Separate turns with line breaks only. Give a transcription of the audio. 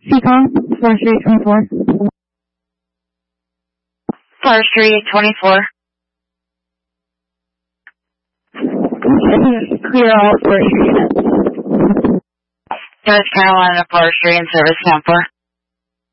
CCOM, Forestry 824.
Forestry 824.
Clear all for 8 units.
North Carolina Forestry and Service Camp 4.